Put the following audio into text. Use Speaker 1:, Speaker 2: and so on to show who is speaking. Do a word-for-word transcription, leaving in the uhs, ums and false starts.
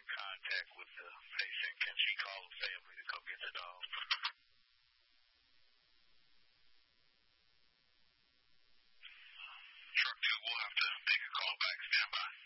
Speaker 1: contact with the patient. Can she call the family to come get the dog? Truck two will have to make a call back. Stand by.